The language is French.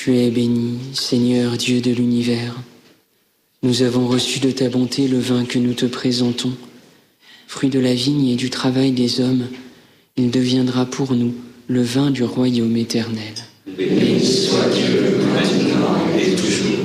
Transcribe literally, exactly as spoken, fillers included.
Tu es béni, Seigneur Dieu de l'univers. Nous avons reçu de ta bonté le vin que nous te présentons. Fruit de la vigne et du travail des hommes, il deviendra pour nous le vin du royaume éternel. Béni soit Dieu maintenant et toujours